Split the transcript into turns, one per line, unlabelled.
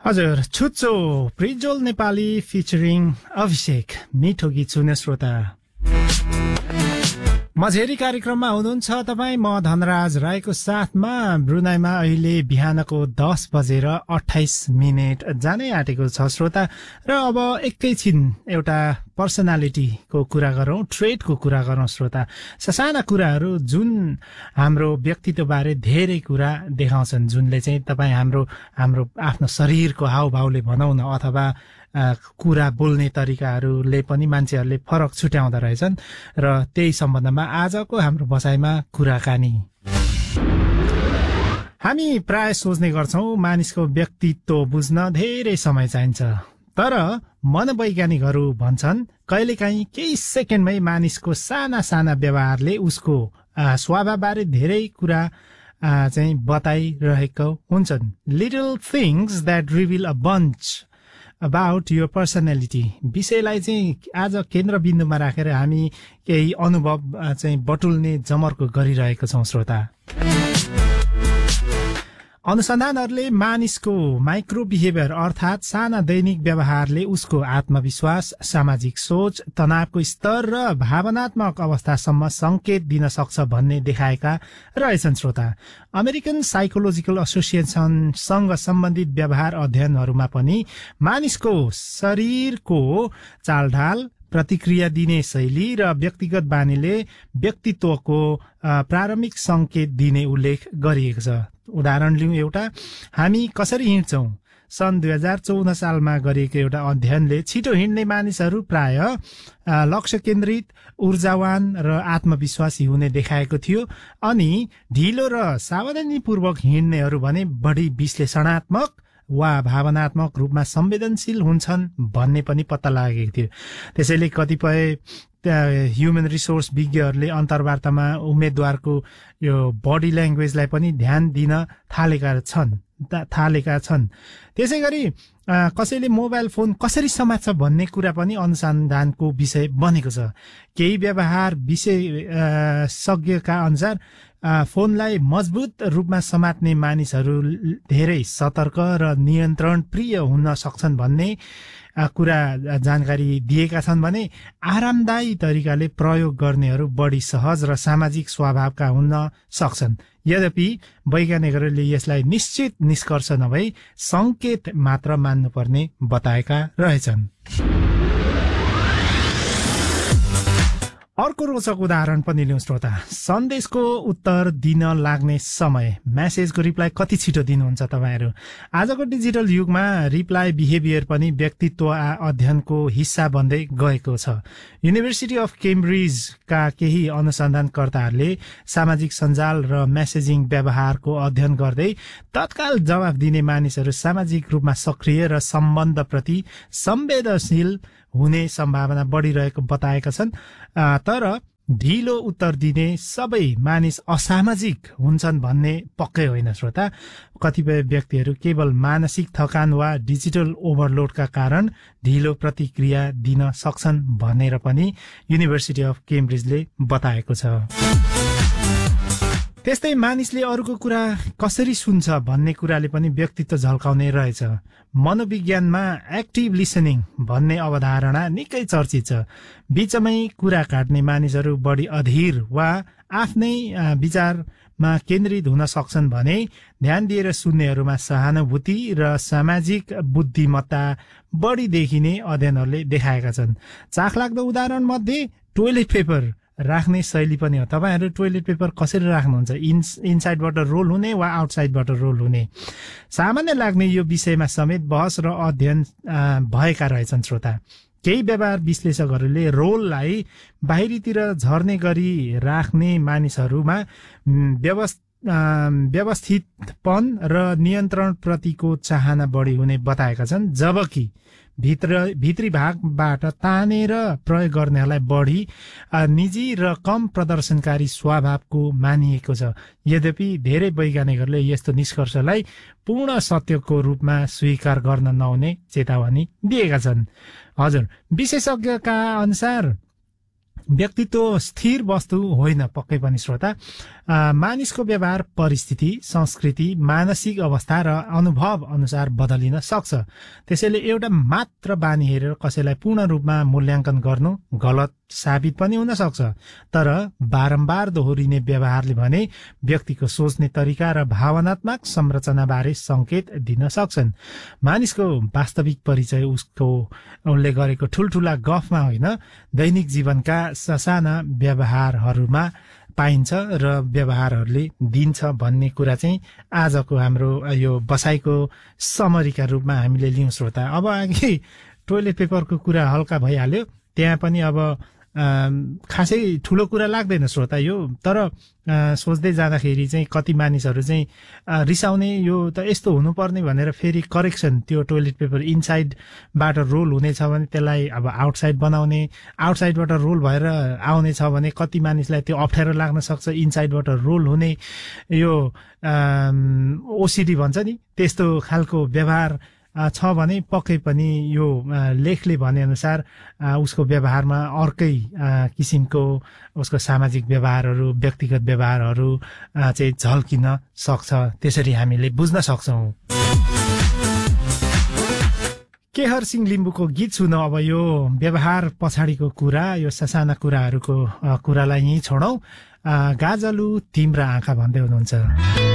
हजुर छुच्चो प्रिजोल नेपाली फिचरिङ अभिषेक मिठो गीत सुन्ने श्रोता मझेरी कार्यक्रममा हुनुहुन्छ तपाईँ। म धनराज राईको साथमा ब्रुनाईमा अहिले बिहानको 10:28 जानै आँटेको छ श्रोता। र अब एकैछिन एउटा पर्सनालिटीको कुरा गरौँ, ट्रेडको कुरा गरौँ श्रोता। ससाना कुराहरू जुन हाम्रो व्यक्तित्वबारे धेरै कुरा देखाउँछन्, जुनले चाहिँ तपाईँ हाम्रो आफ्नो शरीरको हावभावले भनौँ न, अथवा कुरा बोल्ने तरिकाहरूले पनि मान्छेहरूले फरक छुट्याउँदो रहेछन्। र त्यही सम्बन्धमा आजको हाम्रो बसाइमा कुराकानी। हामी प्राय सोच्ने गर्छौं मानिसको व्यक्तित्व बुझ्न धेरै समय चाहिन्छ, तर मनोवैज्ञानिकहरू भन्छन् कहिलेकाहीँ केही सेकेन्डमै मानिसको साना साना व्यवहारले उसको स्वभावबारे धेरै कुरा चाहिँ बताइरहेको हुन्छन्। Little things that reveal a bunch about your personality विषयलाई चाहिँ आज केन्द्रबिन्दुमा राखेर हामी केही अनुभव चाहिँ बटुल्ने जमर्को गरिरहेको छौं श्रोता। अनुसन्धानहरूले मानिसको माइक्रो बिहेभियर अर्थात् साना दैनिक व्यवहारले उसको आत्मविश्वास, सामाजिक सोच, तनावको स्तर र भावनात्मक अवस्थासम्म संकेत दिन सक्छ भन्ने देखाएका रहेछन् श्रोता। अमेरिकन साइकोलोजिकल एसोसिएसनसँग सम्बन्धित व्यवहार अध्ययनहरूमा पनि मानिसको शरीरको चालढाल, प्रतिक्रिया दिने शैली र व्यक्तिगत बानीले व्यक्तित्वको प्रारम्भिक संकेत दिने उल्लेख गरिएको छ। उदाहरण लिउँ एउटा, हामी कसरी हिँड्छौं। सन् 2014 सालमा गरिएको एउटा अध्ययनले छिटो हिँड्ने मानिसहरू प्राय लक्ष्य केन्द्रित, ऊर्जावान र आत्मविश्वासी हुने देखाएको थियो, अनि ढिलो र सावधानीपूर्वक हिँड्नेहरू भने बढी विश्लेषणात्मक वा भावनात्मक रूपमा संवेदनशील हुन्छन् भन्ने पनि पत्ता लागेको थियो। त्यसैले कतिपय ह्युमन रिसोर्स विज्ञहरूले अन्तर्वार्तामा उम्मेद्वारको यो बडी ल्याङ्ग्वेजलाई पनि ध्यान दिन थालेका छन्। त्यसै गरी कसैले मोबाइल फोन कसरी समात्छ भन्ने कुरा पनि अनुसन्धानको विषय बनेको छ। केही व्यवहार विशेषज्ञका अनुसार फोनलाई मजबुत रूपमा समात्ने मानिसहरू धेरै सतर्क र नियन्त्रण प्रिय हुन सक्छन् भन्ने कुरा जानकारी दिएका छन् भने आरामदायी तरिकाले प्रयोग गर्नेहरू बढी सहज र सामाजिक स्वभावका हुन सक्छन्। यद्यपि वैज्ञानिकहरूले यसलाई निश्चित निष्कर्ष नभई संकेत मात्र मान्नुपर्ने बताएका रहेछन्। अर्को रोचक उदाहरण पनि लिउँ श्रोता। सन्देशको उत्तर दिन लाग्ने समय, मेसेजको रिप्लाई कति छिटो दिनुहुन्छ तपाईहरू। आजको डिजिटल युगमा रिप्लाई बिहेभियर पनि व्यक्तित्व अध्ययनको हिस्सा बन्दै गएको छ। युनिभर्सिटी अफ केम्ब्रिजका केही अनुसन्धानकर्ताहरूले सामाजिक सञ्जाल र मेसेजिङ व्यवहारको अध्ययन गर्दै तत्काल जवाफ दिने मानिसहरू सामाजिक रूपमा सक्रिय र सम्बन्धप्रति संवेदनशील हुने सम्भावना बढिरहेको बताएका छन्। तर ढिलो उत्तर दिने सबै मानिस असामाजिक हुन्छन् भन्ने पक्कै होइन श्रोता। कतिपय व्यक्तिहरू केवल मानसिक थकान वा डिजिटल ओभरलोडका कारण ढिलो प्रतिक्रिया दिन सक्छन् भनेर पनि युनिभर्सिटी अफ केम्ब्रिजले बताएको छ। त्यस्तै मानिसले अरूको कुरा कसरी सुन्छ भन्ने कुराले पनि व्यक्तित्व झल्काउने रहेछ। मनोविज्ञानमा एक्टिभ लिसनिङ भन्ने अवधारणा निकै चर्चित छ। बीचमै कुरा काट्ने मानिसहरू बढी अधीर वा आफ्नै विचारमा केन्द्रित हुन सक्छन् भने ध्यान दिएर सुन्नेहरूमा सहानुभूति र सामाजिक बुद्धिमत्ता बढी देखिने अध्ययनहरूले देखाएका छन्। चाखलाग्दो उदाहरण मध्ये टोयलेट पेपर राख्ने शैली पनि हो। तपाईहरु टोयलेट पेपर कसरी राख्नुहुन्छ, इनसाइडबाट रोल हुने वा आउटसाइडबाट रोल हुने, सामान्य लाग्ने यो विषयमा समेत बहस र अध्ययन भएका रहेछन् श्रोता। केही व्यवहार विश्लेषकहरूले रोललाई बाहिरीतिर झर्ने गरी राख्ने मानिसहरूमा व्यवस्थितपन र नियन्त्रण प्रतिको चाहना बढी हुने बताएका छन्, जबकि भित्री भागबाट तानेर प्रयोग गर्नेहरूलाई बढी निजी र कम प्रदर्शनकारी स्वभावको मानिएको छ। यद्यपि धेरै वैज्ञानिकहरूले यस्तो निष्कर्षलाई पूर्ण सत्यको रूपमा स्वीकार गर्न नहुने चेतावनी दिएका छन्। हजुर, विशेषज्ञका अनुसार व्यक्तित्व स्थिर वस्तु होइन पक्कै पनि श्रोता। मानिसको व्यवहार परिस्थिति, संस्कृति, मानसिक अवस्था र अनुभव अनुसार बदलिन सक्छ। त्यसैले एउटा मात्र बानी हेरेर कसैलाई पूर्ण रूपमा मूल्याङ्कन गर्नु गलत साबित पनि हुन सक्छ। तर बारम्बार दोहोरिने व्यवहारले भने व्यक्तिको सोच्ने तरिका र भावनात्मक संरचनाबारे संकेत दिन सक्छन्। मानिसको वास्तविक परिचय उसले गरेको ठूल्ठूला गफमा होइन, दैनिक जीवनका ससाना व्यवहारहरूमा पाइन्छ र व्यवहारहरूले दिन्छ भन्ने कुरा चाहिँ आजको हाम्रो यो बसाइको समरीका रूपमा हामीले लियौं श्रोता। अब अघि टोइलेट पेपरको कुरा हल्का भइहाल्यो, त्यहाँ पनि अब खासै ठुलो कुरा लाग्दैन श्रोता यो। तर सोच्दै जाँदाखेरि चाहिँ कति मानिसहरू चाहिँ रिसाउने, यो त यस्तो हुनुपर्ने भनेर फेरि करेक्सन, त्यो टोइलेट पेपर इनसाइडबाट रोल हुनेछ भने त्यसलाई अब आउटसाइड बनाउने, आउटसाइडबाट रोल भएर आउनेछ भने कति मानिसलाई त्यो अप्ठ्यारो लाग्न सक्छ। इनसाइडबाट रोल हुने यो ओसिडी भन्छ नि, त्यस्तो खालको व्यवहार छ भने पक्कै पनि यो लेखले भने अनुसार उसको व्यवहारमा अर्कै किसिमको उसको सामाजिक व्यवहारहरू, व्यक्तिगत व्यवहारहरू चाहिँ झल्किन सक्छ। त्यसरी हामीले बुझ्न सक्छौं। केहर सिंह लिम्बूको गीत सुनौ। अब यो व्यवहार पछाडिको कुरा, यो ससाना कुराहरूको कुरालाई यहीँ छोडौं। गाजलु तिम्रा आँखा भन्दै हुनुहुन्छ।